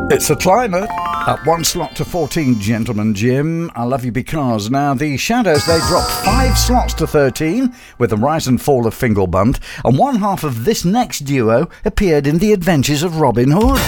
It's a climber. Up one slot to 14, Gentleman Jim. I love you because. Now, the Shadows, they dropped 5 slots to 13 with the rise and fall of Fingalbunt, and one half of this next duo appeared in The Adventures of Robin Hood.